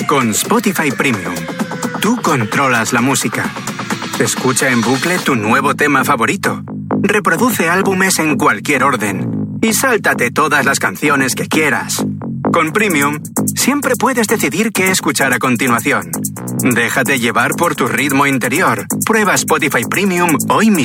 Con Spotify Premium, tú controlas la música. Escucha en bucle tu nuevo tema favorito. Reproduce álbumes en cualquier orden. Y sáltate todas las canciones que quieras. Con Premium, siempre puedes decidir qué escuchar a continuación. Déjate llevar por tu ritmo interior. Prueba Spotify Premium hoy mismo.